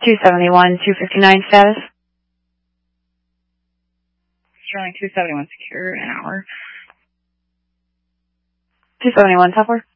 271, 259 status. Sterling 271 secure, an hour. 271, top floor.